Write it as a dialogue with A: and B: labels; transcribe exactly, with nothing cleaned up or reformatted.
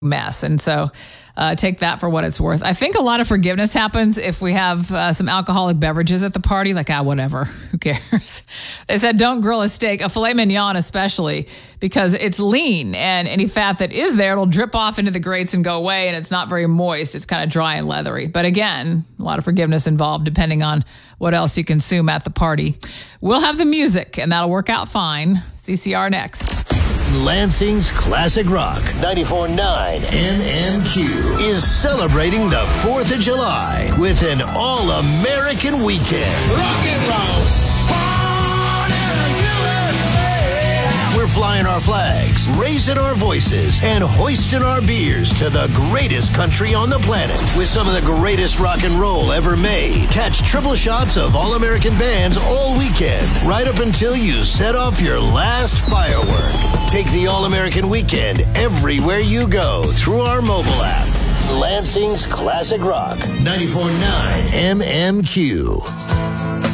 A: mess. And so uh, take that for what it's worth. I think a lot of forgiveness happens if we have uh, some alcoholic beverages at the party, like, ah, whatever, who cares? They said don't grill a steak, a filet mignon especially, because it's lean and any fat that is there, it'll drip off into the grates and go away, and it's not very moist. It's kind of dry and leathery. But again, a lot of forgiveness involved depending on what else you consume at the party. We'll have the music, and that'll work out fine. C C R next.
B: Lansing's Classic Rock ninety-four point nine M M Q is celebrating the fourth of July with an all-American weekend.
C: Rock and roll. Born in the U S A.
B: We're flying our flags, raising our voices, and hoisting our beers to the greatest country on the planet with some of the greatest rock and roll ever made. Catch triple shots of all-American bands all weekend, right up until you set off your last firework. Take the All-American Weekend everywhere you go through our mobile app. Lansing's Classic Rock ninety-four point nine M M Q.